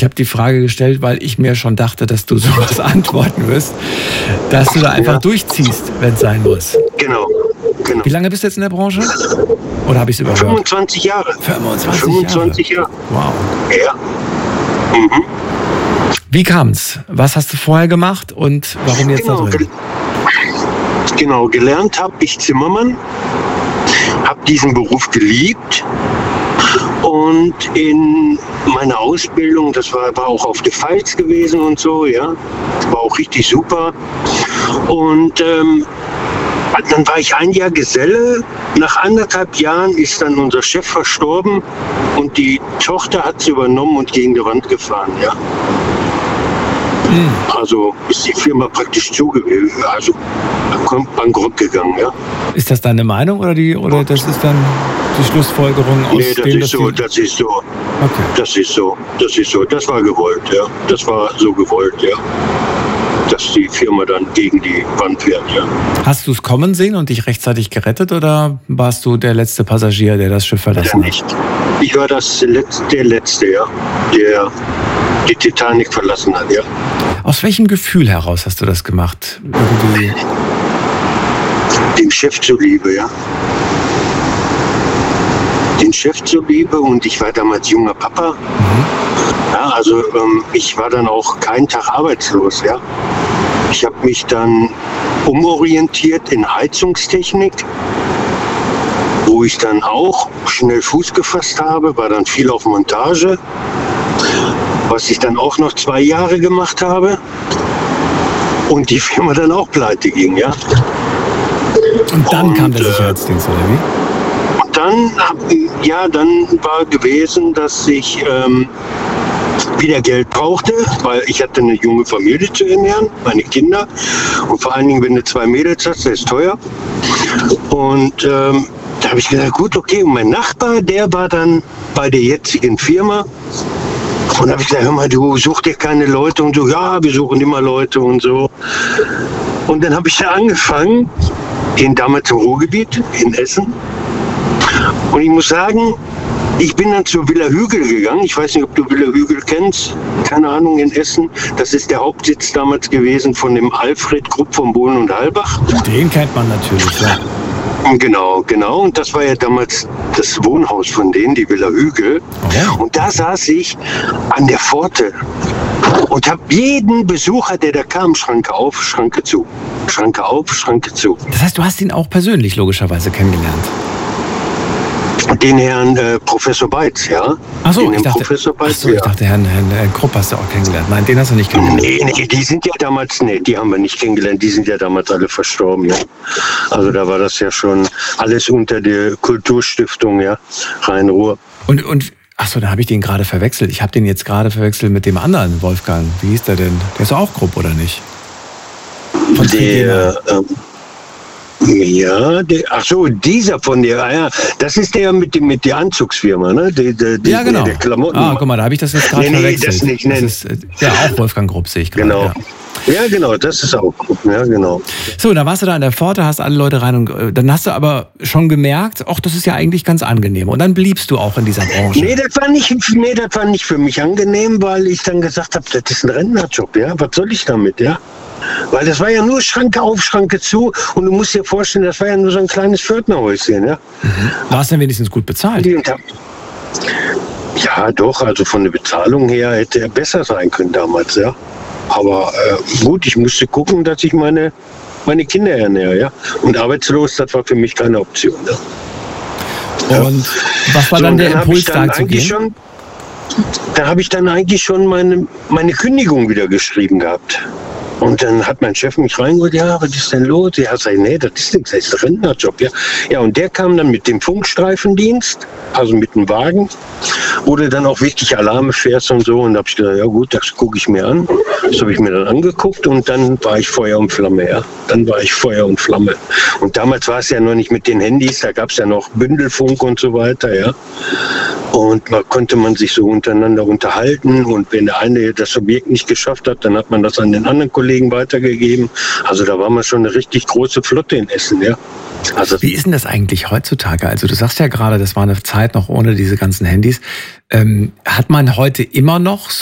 ich habe die Frage gestellt, weil ich mir schon dachte, dass du sowas antworten wirst, dass du da einfach durchziehst, wenn es sein muss. Genau. Wie lange bist du jetzt in der Branche? Oder habe ich es überhört? 25 Jahre. 25 Jahre. Wow. Ja. Mhm. Wie kam's? Was hast du vorher gemacht und warum jetzt da drin? Genau, gelernt habe ich Zimmermann, habe diesen Beruf geliebt und in meiner Ausbildung, das war auch auf der Pfalz gewesen und so, ja, das war auch richtig super und dann war ich ein Jahr Geselle. Nach 1,5 Jahren ist dann unser Chef verstorben und die Tochter hat es übernommen und gegen die Wand gefahren, ja. Also ist die Firma praktisch also bankrott gegangen, ja. Ist das deine Meinung oder das ist dann die Schlussfolgerung aus nee, dem, das ist so. Okay. Das ist so. Das war gewollt, ja. Das war so gewollt, ja. Dass die Firma dann gegen die Wand fährt, ja. Hast du es kommen sehen und dich rechtzeitig gerettet oder warst du der letzte Passagier, der das Schiff verlassen hat? Nicht. Ich war der Letzte, ja, der die Titanic verlassen hat, ja. Aus welchem Gefühl heraus hast du das gemacht? Irgendwie? Dem Chef zuliebe, ja. Den Chef zuliebe und ich war damals junger Papa. Ja, also ich war dann auch keinen Tag arbeitslos, ja. Ich habe mich dann umorientiert in Heizungstechnik, wo ich dann auch schnell Fuß gefasst habe, war dann viel auf Montage, was ich dann auch noch 2 Jahre gemacht habe und die Firma dann auch pleite ging, ja. Und dann kam der Sicherheitsdienst, oder wie? Und dann war gewesen, dass ich wieder Geld brauchte, weil ich hatte eine junge Familie zu ernähren, meine Kinder. Und vor allen Dingen, wenn du 2 Mädels hast, das ist teuer. Und da habe ich gesagt, gut, okay. Und mein Nachbar, der war dann bei der jetzigen Firma. Und da habe ich gesagt, hör mal, du suchst dir keine Leute und so. Ja, wir suchen immer Leute und so. Und dann habe ich da angefangen, damals im Ruhrgebiet, in Essen. Und ich muss sagen, ich bin dann zur Villa Hügel gegangen. Ich weiß nicht, ob du Villa Hügel kennst. Keine Ahnung, in Essen. Das ist der Hauptsitz damals gewesen von dem Alfred Krupp von Bohlen und Halbach. Den kennt man natürlich, ja. Genau. Und das war ja damals das Wohnhaus von denen, die Villa Hügel. Oh. Und da saß ich an der Pforte und habe jeden Besucher, der da kam, Schranke auf, Schranke zu. Schranke auf, Schranke zu. Das heißt, du hast ihn auch persönlich logischerweise kennengelernt? Den Herrn Professor Beitz, ja. Achso, ich dachte, Herrn Krupp hast du auch kennengelernt. Nein, den hast du nicht kennengelernt. Nee, die sind ja damals, die haben wir nicht kennengelernt. Die sind ja damals alle verstorben, ja. Also da war das ja schon alles unter der Kulturstiftung, ja, Rhein-Ruhr. Und achso, da habe ich den gerade verwechselt. Ich habe den jetzt gerade verwechselt mit dem anderen Wolfgang. Wie hieß der denn? Der ist auch Krupp, oder nicht? Von dieser von der, ja, das ist der mit der Anzugsfirma, ne? Ja, genau. Der Klamotten. Guck mal, da habe ich das jetzt gerade verwechselt. Das nicht, das ist ja auch Wolfgang Grupp, sehe ich gerade. Genau. Ja, genau, das ist auch Grupp, ja, genau. So, da warst du da an der Pforte, hast alle Leute rein und dann hast du aber schon gemerkt, ach, das ist ja eigentlich ganz angenehm. Und dann bliebst du auch in dieser Branche. Nee, das war nicht für mich angenehm, weil ich dann gesagt habe, das ist ein Rentnerjob, ja, was soll ich damit, ja? Weil das war ja nur Schranke auf, Schranke zu und du musst dir vorstellen, das war ja nur so ein kleines Pförtnerhäuschen, ja. War es denn wenigstens gut bezahlt? Ja, doch, also von der Bezahlung her hätte er besser sein können damals, ja. Aber gut, ich musste gucken, dass ich meine Kinder ernähre, ja. Und arbeitslos, das war für mich keine Option, ja. Und was war dann der Impuls, da zu gehen? Da habe ich dann eigentlich schon meine Kündigung wieder geschrieben gehabt. Und dann hat mein Chef mich reingeholt, ja, was ist denn los? Ja, sag ich, nee, das ist nichts, das ist ein Rentnerjob, ja. Ja, und der kam dann mit dem Funkstreifendienst, also mit dem Wagen, wo du dann auch wirklich Alarme fährst und so. Und da habe ich gesagt, ja gut, das gucke ich mir an. Das habe ich mir dann angeguckt und dann war ich Feuer und Flamme, ja. Dann war ich Feuer und Flamme. Und damals war es ja noch nicht mit den Handys, da gab es ja noch Bündelfunk und so weiter, ja. Und da konnte man sich so untereinander unterhalten. Und wenn der eine das Objekt nicht geschafft hat, dann hat man das an den anderen Kollegen weitergegeben. Also da war man schon eine richtig große Flotte in Essen, ja. Also wie ist denn das eigentlich heutzutage? Also du sagst ja gerade, das war eine Zeit noch ohne diese ganzen Handys. Hat man heute immer noch